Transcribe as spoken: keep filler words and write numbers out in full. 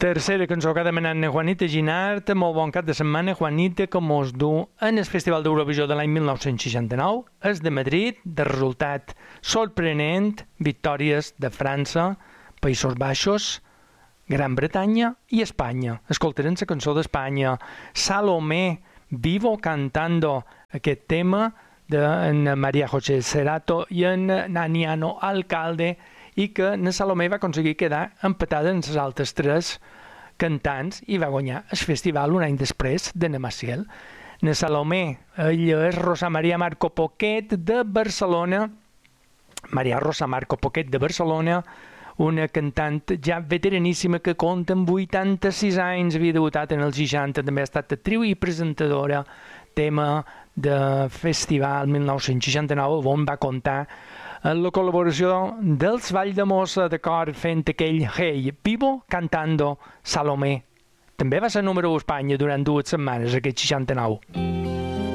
Tercera cançó que ha demanat na Juanita Ginart. Molt bon cap de setmana, Juanita, que mos du en el Festival d'Eurovisió de l'any mil nou-cents seixanta-nou. És de Madrid, de resultat sorprenent, victòries de França, Països Baixos, Gran Bretanya i Espanya. Escoltarem la cançó d'Espanya, Salomé, Vivo cantando aquest tema de María José Cerato i en Naniano Alcalde, i que na Salomé va aconseguir quedar empatada en les altres tres cantants i va guanyar el festival un any després de na Maciel. Na Salomé, ella és Rosa Maria Marco Poquet de Barcelona, Maria Rosa Marco Poquet de Barcelona, una cantant ja veteraníssima que compta amb vuitanta-sis anys, havia debutat en els seixanta, també ha estat actriu i presentadora, tema de festival mil nou-cents seixanta-nou, on va comptar en la col·laboració dels Vall de Mossa de cor fent aquell Hey, Vivo cantando Salomé. També va ser número u a Espanya durant dues setmanes, aquest seixanta-nou.